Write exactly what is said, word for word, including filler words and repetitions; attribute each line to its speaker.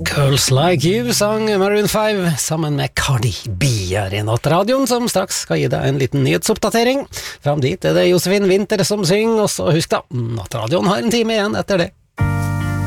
Speaker 1: Girls Like You sang Maroon five sammen med Cardi B her i Nattradioen, som straks skal gi deg en liten nyhetsoppdatering. Fram dit er det Josefin Winter som synger, og så husk da, Nattradioen har en time igjen etter det.